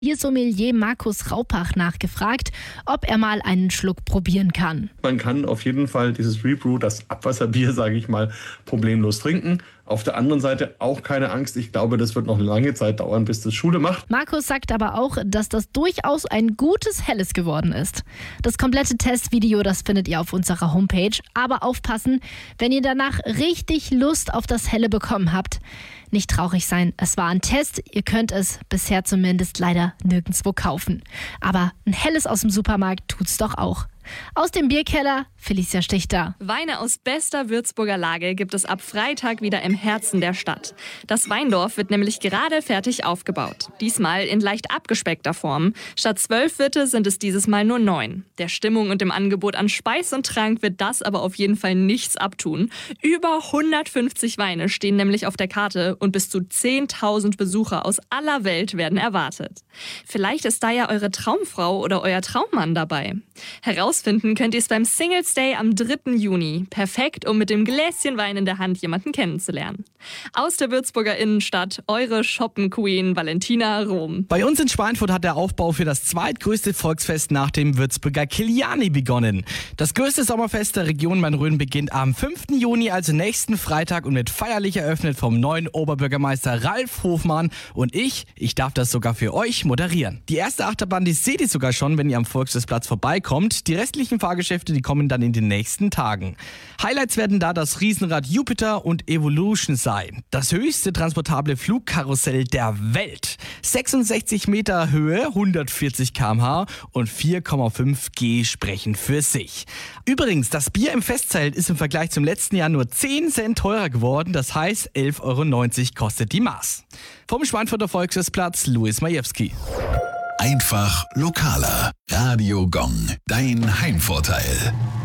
Biersommelier Markus Raupach nachgefragt, ob er mal einen Schluck probieren kann. Man kann auf jeden Fall dieses Rebrew, das Abwasserbier, sage ich mal, problemlos trinken. Auf der anderen Seite auch keine Angst. Ich glaube, das wird noch lange Zeit dauern, bis das Schule macht. Markus sagt aber auch, dass das durchaus ein gutes Helles geworden ist. Das komplette Testvideo, das findet ihr auf unserer Homepage. Aber aufpassen, wenn ihr danach richtig Lust auf das Helle bekommen habt. Nicht traurig sein, es war ein Test. Ihr könnt es bisher zumindest leider nirgendwo kaufen. Aber ein Helles aus dem Supermarkt tut's doch auch. Aus dem Bierkeller, Felicia Stichter. Weine aus bester Würzburger Lage gibt es ab Freitag wieder im Herzen der Stadt. Das Weindorf wird nämlich gerade fertig aufgebaut. Diesmal in leicht abgespeckter Form. Statt 12 Wirte sind es dieses Mal nur 9. Der Stimmung und dem Angebot an Speis und Trank wird das aber auf jeden Fall nichts abtun. Über 150 Weine stehen nämlich auf der Karte und bis zu 10.000 Besucher aus aller Welt werden erwartet. Vielleicht ist da ja eure Traumfrau oder euer Traummann dabei. Herausfinden könnt ihr es beim Singles Day am 3. Juni. Perfekt, um mit dem Gläschen Wein in der Hand jemanden kennenzulernen. Aus der Würzburger Innenstadt, eure Shoppen-Queen Valentina Rom. Bei uns in Schweinfurt hat der Aufbau für das zweitgrößte Volksfest nach dem Würzburger Kiliani begonnen. Das größte Sommerfest der Region Main-Rhön beginnt am 5. Juni, also nächsten Freitag, und wird feierlich eröffnet vom neuen Oberbürgermeister Ralf Hofmann. Und ich darf das sogar für euch moderieren. Die erste Achterbahn, die seht ihr sogar schon, wenn ihr am Volksfestplatz vorbeikommt. Die restlichen Fahrgeschäfte, die kommen dann in den nächsten Tagen. Highlights werden da das Riesenrad Jupiter und Evolution sein. Das höchste transportable Flugkarussell der Welt. 66 Meter Höhe, 140 km/h und 4,5 G sprechen für sich. Übrigens, das Bier im Festzelt ist im Vergleich zum letzten Jahr nur 10 Cent teurer geworden. Das heißt, 11,90 Euro kostet die Maß. Vom Schweinfurter Volksfestplatz, Louis Majewski. Einfach lokaler. Radio Gong, dein Heimvorteil.